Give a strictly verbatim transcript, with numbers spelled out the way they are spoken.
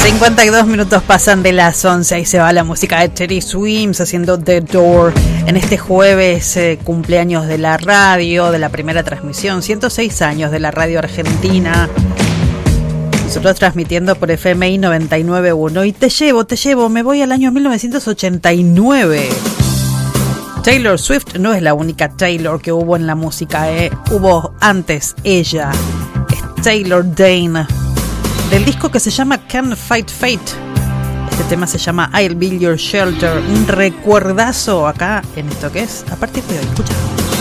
cincuenta y dos minutos pasan de las once y se va la música de Teddy Swims haciendo The Door en este jueves, eh, cumpleaños de la radio, de la primera transmisión, ciento seis años de la radio argentina. Nosotros transmitiendo por F M I noventa y nueve punto uno y te llevo, te llevo, me voy al año mil novecientos ochenta y nueve. Taylor Swift no es la única Taylor que hubo en la música, eh. Hubo antes ella, es Taylor Dayne, del disco que se llama Can't Fight Fate. Este tema se llama I'll Be Your Shelter, un recuerdazo acá en esto que es a partir de hoy. Escucha.